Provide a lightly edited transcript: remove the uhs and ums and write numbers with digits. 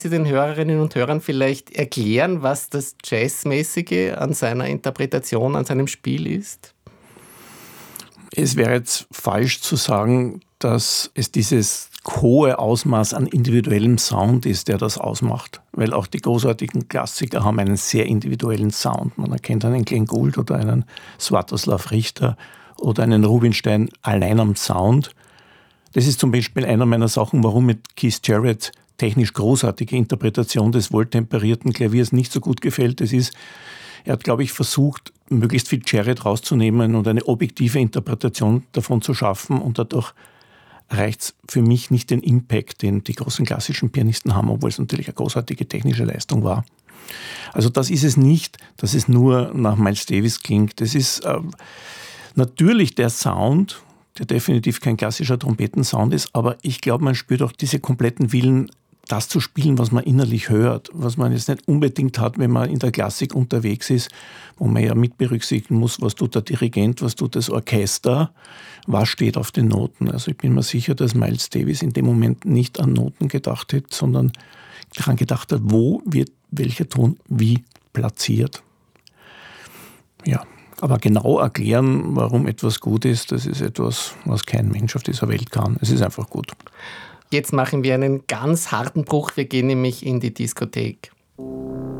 Sie den Hörerinnen und Hörern vielleicht erklären, was das Jazzmäßige an seiner Interpretation, an seinem Spiel ist? Es wäre jetzt falsch zu sagen, dass es dieses hohe Ausmaß an individuellem Sound ist, der das ausmacht. Weil auch die großartigen Klassiker haben einen sehr individuellen Sound. Man erkennt einen Glenn Gould oder einen Swiatoslav Richter oder einen Rubinstein allein am Sound. Das ist zum Beispiel einer meiner Sachen, warum mit Keith Jarrett technisch großartige Interpretation des wohltemperierten Klaviers nicht so gut gefällt. Er hat, glaube ich, versucht, möglichst viel Jarrett rauszunehmen und eine objektive Interpretation davon zu schaffen. Und dadurch reicht es für mich nicht den Impact, den die großen klassischen Pianisten haben, obwohl es natürlich eine großartige technische Leistung war. Also das ist es nicht, dass es nur nach Miles Davis klingt. Das ist natürlich der Sound, der definitiv kein klassischer Trompetensound ist, aber ich glaube, man spürt auch diese kompletten Willen, das zu spielen, was man innerlich hört, was man jetzt nicht unbedingt hat, wenn man in der Klassik unterwegs ist, wo man ja mit berücksichtigen muss, was tut der Dirigent, was tut das Orchester, was steht auf den Noten. Also ich bin mir sicher, dass Miles Davis in dem Moment nicht an Noten gedacht hat, sondern daran gedacht hat, wo wird welcher Ton wie platziert. Ja, aber genau erklären, warum etwas gut ist, das ist etwas, was kein Mensch auf dieser Welt kann. Es ist einfach gut. Jetzt machen wir einen ganz harten Bruch. Wir gehen nämlich in die Diskothek.